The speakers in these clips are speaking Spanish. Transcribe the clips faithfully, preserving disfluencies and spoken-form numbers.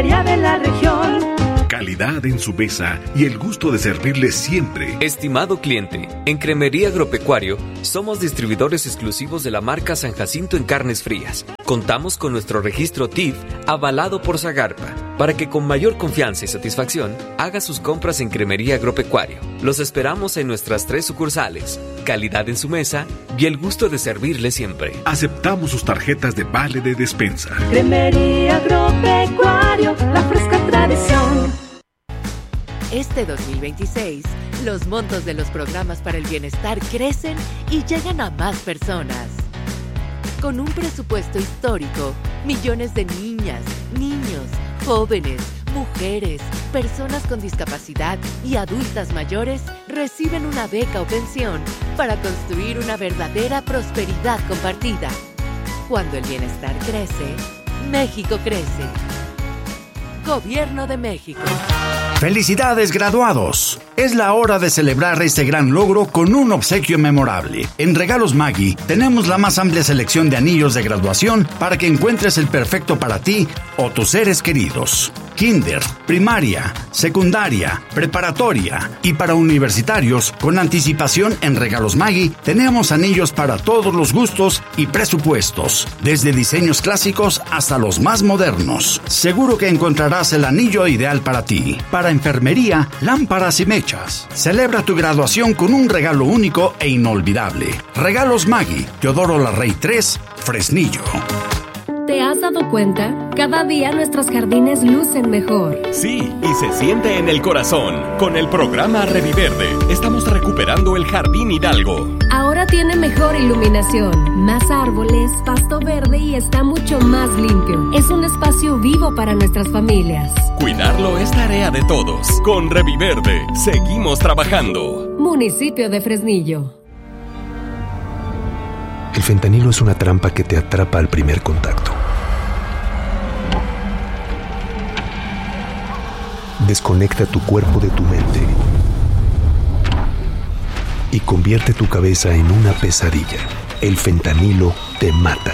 feria de la región. Calidad en su mesa y el gusto de servirle siempre. Estimado cliente, en Cremería Agropecuario somos distribuidores exclusivos de la marca San Jacinto en carnes frías. Contamos con nuestro registro T I F avalado por Zagarpa para que con mayor confianza y satisfacción haga sus compras en Cremería Agropecuario. Los esperamos en nuestras tres sucursales. Calidad en su mesa y el gusto de servirle siempre. Aceptamos sus tarjetas de vale de despensa. Cremería Agropecuario, la fresca tradición. Este dos mil veintiséis, los montos de los programas para el bienestar crecen y llegan a más personas. Con un presupuesto histórico, millones de niñas, niños, jóvenes, mujeres, personas con discapacidad y adultas mayores reciben una beca o pensión para construir una verdadera prosperidad compartida. Cuando el bienestar crece, México crece. Gobierno de México. ¡Felicidades, graduados! Es la hora de celebrar este gran logro con un obsequio memorable. En Regalos Maggi tenemos la más amplia selección de anillos de graduación para que encuentres el perfecto para ti o tus seres queridos. Kinder, primaria, secundaria, preparatoria y para universitarios, con anticipación en Regalos Maggi, tenemos anillos para todos los gustos y presupuestos, desde diseños clásicos hasta los más modernos. Seguro que encontrarás el anillo ideal para ti. Para enfermería, lámparas y mechas. Celebra tu graduación con un regalo único e inolvidable. Regalos Maggi, Teodoro Larrey tres, Fresnillo. ¿Te has dado cuenta? Cada día nuestros jardines lucen mejor. Sí, y se siente en el corazón. Con el programa Reviverde, estamos recuperando el Jardín Hidalgo. Ahora tiene mejor iluminación, más árboles, pasto verde y está mucho más limpio. Es un espacio vivo para nuestras familias. Cuidarlo es tarea de todos. Con Reviverde, seguimos trabajando. Municipio de Fresnillo. El fentanilo es una trampa que te atrapa al primer contacto. Desconecta tu cuerpo de tu mente y convierte tu cabeza en una pesadilla. El fentanilo te mata.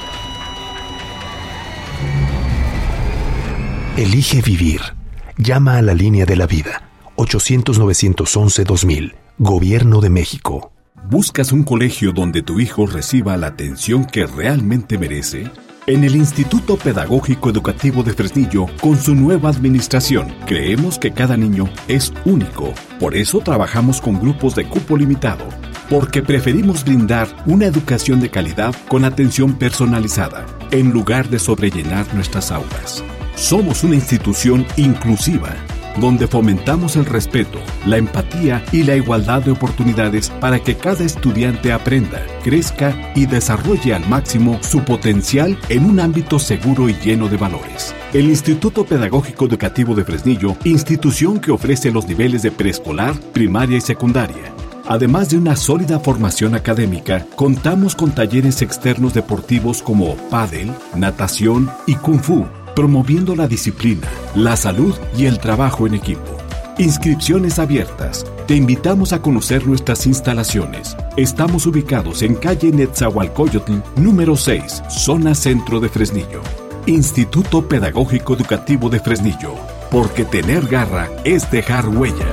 Elige vivir. Llama a la línea de la vida. ochocientos, novecientos once, dos mil. Gobierno de México. ¿Buscas un colegio donde tu hijo reciba la atención que realmente merece? En el Instituto Pedagógico Educativo de Fresnillo, con su nueva administración, creemos que cada niño es único. Por eso trabajamos con grupos de cupo limitado, porque preferimos brindar una educación de calidad con atención personalizada, en lugar de sobrellenar nuestras aulas. Somos una institución inclusiva, donde fomentamos el respeto, la empatía y la igualdad de oportunidades para que cada estudiante aprenda, crezca y desarrolle al máximo su potencial en un ámbito seguro y lleno de valores. El Instituto Pedagógico Educativo de Fresnillo, institución que ofrece los niveles de preescolar, primaria y secundaria. Además de una sólida formación académica, contamos con talleres externos deportivos como pádel, natación y kung fu, promoviendo la disciplina, la salud y el trabajo en equipo. Inscripciones abiertas. Te invitamos a conocer nuestras instalaciones. Estamos ubicados en calle Netzahualcóyotl, número seis, zona centro de Fresnillo. Instituto Pedagógico Educativo de Fresnillo, porque tener garra es dejar huella.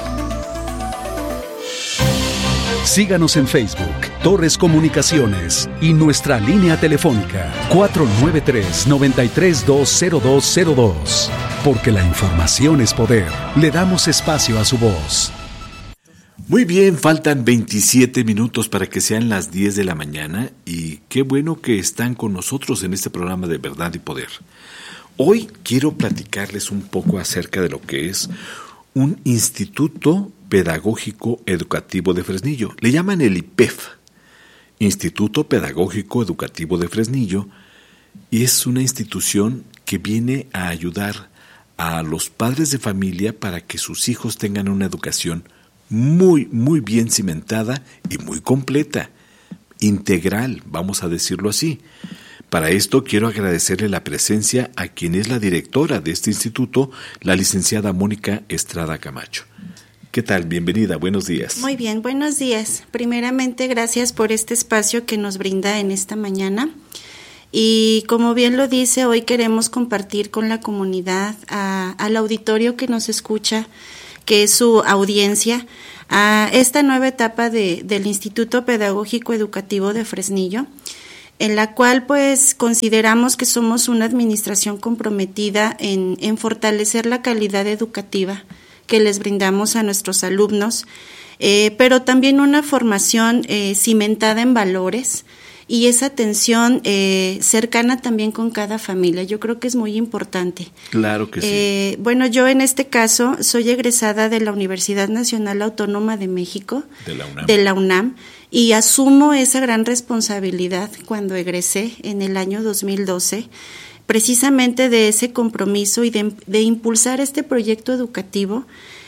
Síganos en Facebook, Torres Comunicaciones y nuestra línea telefónica cuatro nueve tres, nueve tres dos, cero dos cero dos. Porque la información es poder. Le damos espacio a su voz. Muy bien, faltan veintisiete minutos para que sean las diez de la mañana y qué bueno que están con nosotros en este programa de Verdad y Poder. Hoy quiero platicarles un poco acerca de lo que es un Instituto Pedagógico Educativo de Fresnillo. Le llaman el I P E F, Instituto Pedagógico Educativo de Fresnillo, y es una institución que viene a ayudar a los padres de familia para que sus hijos tengan una educación muy, muy bien cimentada y muy completa, integral, vamos a decirlo así. Para esto quiero agradecerle la presencia a quien es la directora de este instituto, la licenciada Mónica Estrada Camacho. ¿Qué tal? Bienvenida, buenos días. Muy bien, buenos días. Primeramente, gracias por este espacio que nos brinda en esta mañana. Y como bien lo dice, hoy queremos compartir con la comunidad, a, al auditorio que nos escucha, que es su audiencia, a esta nueva etapa de, del Instituto Pedagógico Educativo de Fresnillo, en la cual pues consideramos que somos una administración comprometida en, en fortalecer la calidad educativa que les brindamos a nuestros alumnos, eh, pero también una formación eh, cimentada en valores y esa atención eh, cercana también con cada familia. Yo creo que es muy importante. Claro que sí. Eh, bueno, yo en este caso soy egresada de la Universidad Nacional Autónoma de México, de la UNAM, de la UNAM y asumo esa gran responsabilidad cuando egresé en el año dos mil doce, precisamente de ese compromiso y de, de impulsar este proyecto educativo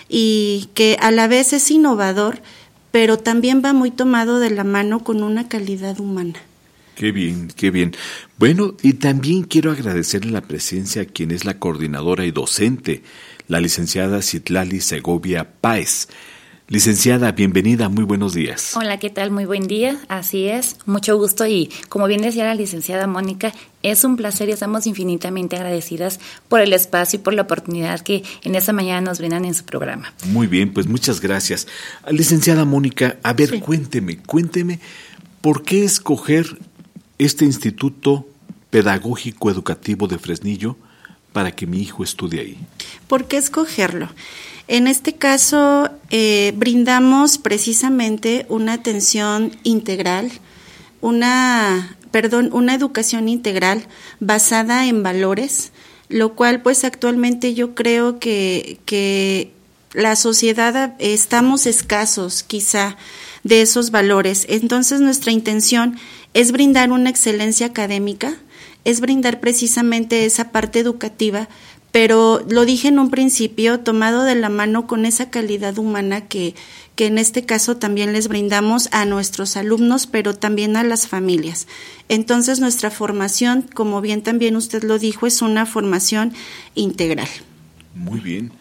y que a la vez es innovador, pero también va muy tomado de la mano con una calidad humana. Qué bien, qué bien. Bueno, y también quiero agradecerle la presencia a quien es la coordinadora y docente, la licenciada Citlali Segovia Páez. Licenciada, bienvenida, muy buenos días. Hola, ¿qué tal? Muy buen día, así es, mucho gusto y como bien decía la licenciada Mónica, es un placer y estamos infinitamente agradecidas por el espacio y por la oportunidad que en esta mañana nos brindan en su programa. Muy bien, pues muchas gracias. Licenciada Mónica, a ver, sí. cuénteme, cuénteme, ¿por qué escoger este Instituto Pedagógico Educativo de Fresnillo para que mi hijo estudie ahí? ¿Por qué escogerlo? En este caso, eh, brindamos precisamente una atención integral, una, perdón, una educación integral basada en valores, lo cual pues actualmente yo creo que, que la sociedad estamos escasos quizá de esos valores. Entonces nuestra intención es brindar una excelencia académica, es brindar precisamente esa parte educativa, pero lo dije en un principio, tomado de la mano con esa calidad humana que, que en este caso también les brindamos a nuestros alumnos, pero también a las familias. Entonces nuestra formación, como bien también usted lo dijo, es una formación integral. Muy bien.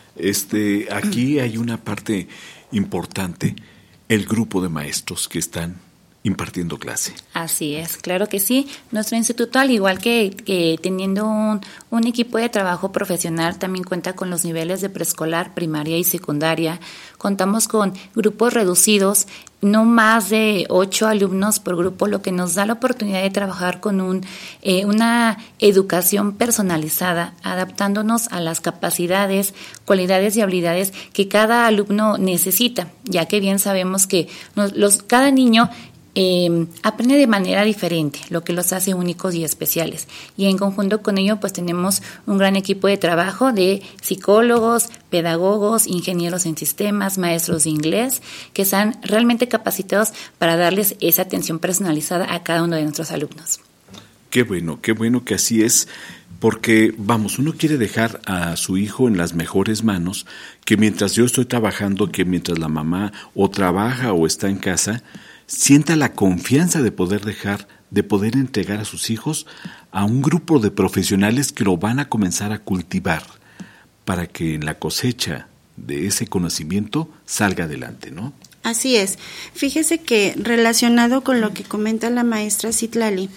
Este, aquí hay una parte importante, el grupo de maestros que están impartiendo clase. Así es, claro que sí. Nuestro instituto, al igual que, que teniendo un, un equipo de trabajo profesional, también cuenta con los niveles de preescolar, primaria y secundaria. Contamos con grupos reducidos, no más de ocho alumnos por grupo, lo que nos da la oportunidad de trabajar con un, eh, una educación personalizada, adaptándonos a las capacidades, cualidades y habilidades que cada alumno necesita, ya que bien sabemos que nos, los, cada niño Eh, aprende de manera diferente, lo que los hace únicos y especiales. Y en conjunto con ello, pues tenemos un gran equipo de trabajo de psicólogos, pedagogos, ingenieros en sistemas, maestros de inglés, que están realmente capacitados para darles esa atención personalizada a cada uno de nuestros alumnos. Qué bueno, qué bueno que así es, porque, vamos, uno quiere dejar a su hijo en las mejores manos, que mientras yo estoy trabajando, que mientras la mamá o trabaja o está en casa, sienta la confianza de poder dejar, de poder entregar a sus hijos a un grupo de profesionales que lo van a comenzar a cultivar para que en la cosecha de ese conocimiento salga adelante, ¿no? Así es. Fíjese que relacionado con lo que comenta la maestra Citlali,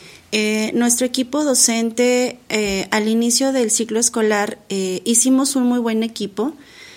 eh, nuestro equipo docente eh, al inicio del ciclo escolar eh, hicimos un muy buen equipo.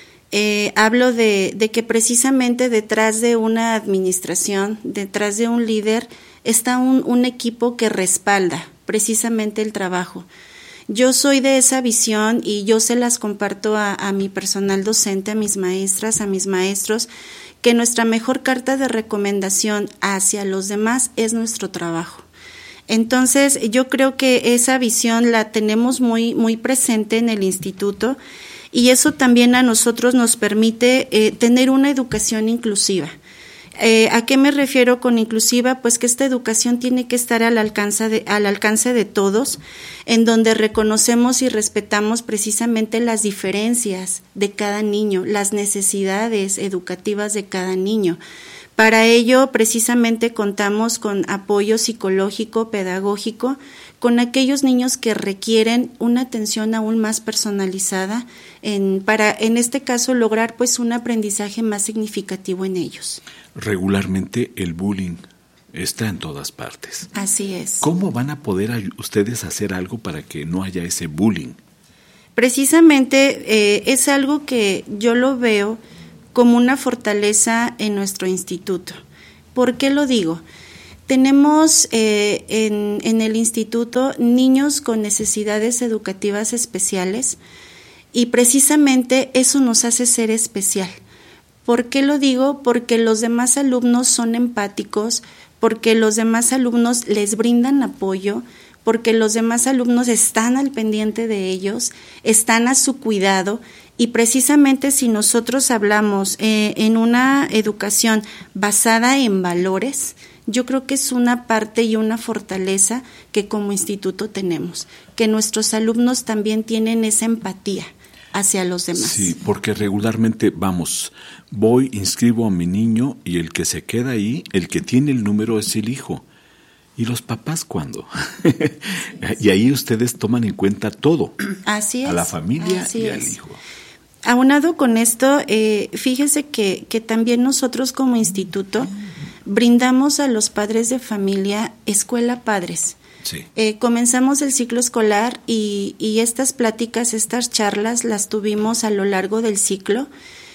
Eh, hablo de, de que precisamente detrás de una administración, detrás de un líder, está un, un equipo que respalda precisamente el trabajo. Yo soy de esa visión y yo se las comparto a, a mi personal docente, a mis maestras, a mis maestros, que nuestra mejor carta de recomendación hacia los demás es nuestro trabajo. Entonces, yo creo que esa visión la tenemos muy, muy presente en el instituto. Y eso también a nosotros nos permite eh, tener una educación inclusiva. Eh, ¿A qué me refiero con inclusiva? Pues que esta educación tiene que estar al alcance de, al alcance de todos, en donde reconocemos y respetamos precisamente las diferencias de cada niño, las necesidades educativas de cada niño. Para ello, precisamente contamos con apoyo psicológico, pedagógico, con aquellos niños que requieren una atención aún más personalizada en, para, en este caso, lograr pues un aprendizaje más significativo en ellos. Regularmente el bullying está en todas partes. Así es. ¿Cómo van a poder ay- ustedes hacer algo para que no haya ese bullying? Precisamente eh, es algo que yo lo veo como una fortaleza en nuestro instituto. ¿Por qué lo digo? Tenemos eh, en, en el instituto niños con necesidades educativas especiales y precisamente eso nos hace ser especial. ¿Por qué lo digo? Porque los demás alumnos son empáticos, porque los demás alumnos les brindan apoyo, porque los demás alumnos están al pendiente de ellos, están a su cuidado, y precisamente si nosotros hablamos eh, en una educación basada en valores, yo creo que es una parte y una fortaleza que como instituto tenemos, que nuestros alumnos también tienen esa empatía hacia los demás. Sí, porque regularmente, vamos, voy, inscribo a mi niño y el que se queda ahí, el que tiene el número es el hijo. ¿Y los papás cuándo? Y ahí ustedes toman en cuenta todo. Así es. A la familia así y es. al hijo. Aunado con esto, eh, fíjese que, que también nosotros como instituto brindamos a los padres de familia Escuela Padres. Sí. Eh, comenzamos el ciclo escolar y, y estas pláticas, estas charlas las tuvimos a lo largo del ciclo.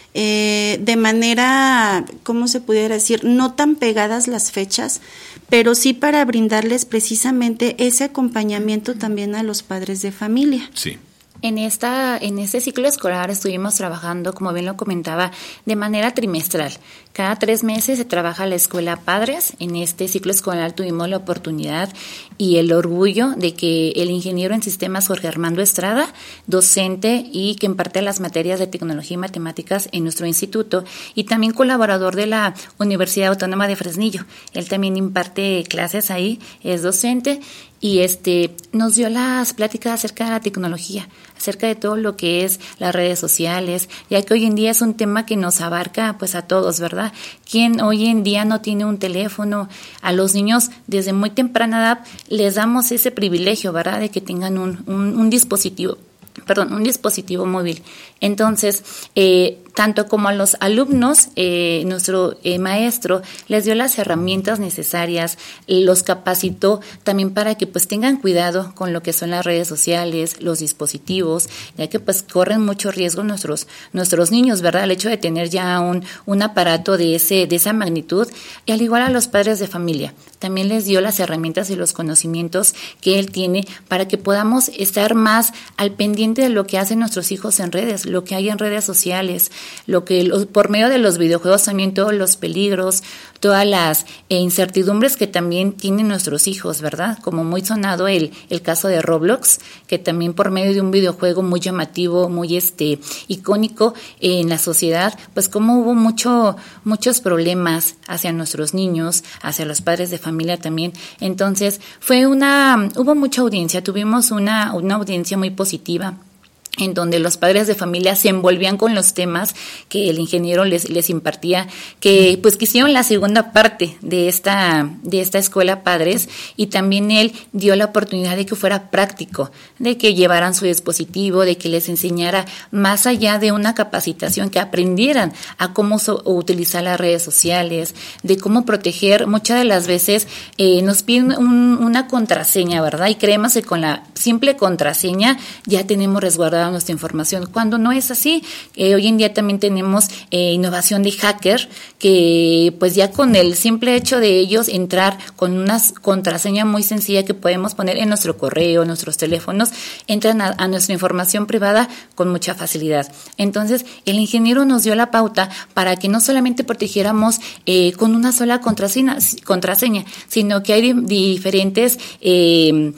Eh, de manera, ¿cómo se pudiera decir? No tan pegadas las fechas, pero sí para brindarles precisamente ese acompañamiento también a los padres de familia. Sí. En esta, en este ciclo escolar estuvimos trabajando, como bien lo comentaba, de manera trimestral. Cada tres meses se trabaja la escuela Padres. En este ciclo escolar tuvimos la oportunidad y el orgullo de que el ingeniero en sistemas Jorge Armando Estrada, docente y que imparte las materias de tecnología y matemáticas en nuestro instituto, y también colaborador de la Universidad Autónoma de Fresnillo. Él también imparte clases ahí, es docente. Y este nos dio las pláticas acerca de la tecnología, acerca de todo lo que es las redes sociales, ya que hoy en día es un tema que nos abarca pues a todos, ¿verdad? ¿Quién hoy en día no tiene un teléfono? A los niños desde muy temprana edad les damos ese privilegio, ¿verdad? De que tengan un, un, un dispositivo, perdón, un dispositivo móvil. Entonces, eh, tanto como a los alumnos, eh, nuestro eh, maestro les dio las herramientas necesarias, los capacitó también para que pues tengan cuidado con lo que son las redes sociales, los dispositivos, ya que pues corren mucho riesgo nuestros nuestros niños, ¿verdad? El hecho de tener ya un, un aparato de ese de esa magnitud, y al igual a los padres de familia, también les dio las herramientas y los conocimientos que él tiene para que podamos estar más al pendiente de lo que hacen nuestros hijos en redes, lo que hay en redes sociales, lo que los, por medio de los videojuegos también todos los peligros, todas las eh, incertidumbres que también tienen nuestros hijos, ¿verdad? Como muy sonado el, el caso de Roblox, que también por medio de un videojuego muy llamativo, muy este icónico eh, en la sociedad, pues como hubo mucho muchos problemas hacia nuestros niños, hacia los padres de familia también. Entonces, fue una hubo mucha audiencia, tuvimos una una audiencia muy positiva, en donde los padres de familia se envolvían con los temas que el ingeniero les, les impartía, que pues quisieron la segunda parte de esta, de esta escuela Padres, y también él dio la oportunidad de que fuera práctico, de que llevaran su dispositivo, de que les enseñara más allá de una capacitación, que aprendieran a cómo so, utilizar las redes sociales, de cómo proteger. Muchas de las veces eh, nos piden un, una contraseña, ¿verdad? Y creemos que con la simple contraseña ya tenemos resguardada nuestra información, cuando no es así. Eh, hoy en día también tenemos eh, innovación de hacker, que pues ya con el simple hecho de ellos entrar con una contraseña muy sencilla que podemos poner en nuestro correo, en nuestros teléfonos, entran a, a nuestra información privada con mucha facilidad. Entonces, el ingeniero nos dio la pauta para que no solamente protegiéramos eh, con una sola contraseña, contraseña, sino que hay di- diferentes eh,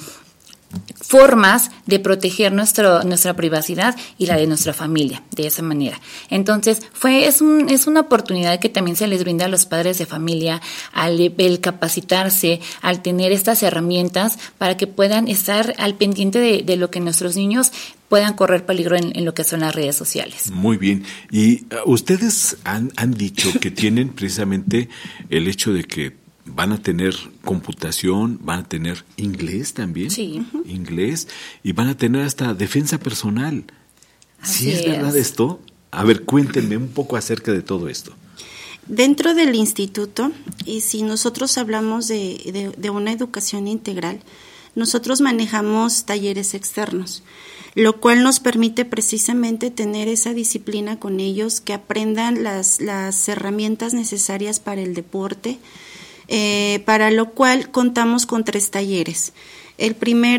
formas de proteger nuestro, nuestra privacidad y la de nuestra familia de esa manera. Entonces, fue es, un, es una oportunidad que también se les brinda a los padres de familia al el capacitarse, al tener estas herramientas para que puedan estar al pendiente de, de lo que nuestros niños puedan correr peligro en, en lo que son las redes sociales. Muy bien. Y uh, ustedes han, han dicho que tienen precisamente el hecho de que van a tener computación, van a tener inglés también, sí. inglés, y van a tener hasta defensa personal. Así ¿Sí es, es verdad esto? A ver, cuéntenme un poco acerca de todo esto. Dentro del instituto, y si nosotros hablamos de, de, de una educación integral, nosotros manejamos talleres externos, lo cual nos permite precisamente tener esa disciplina con ellos, que aprendan las, las herramientas necesarias para el deporte, eh, para lo cual contamos con tres talleres. El primero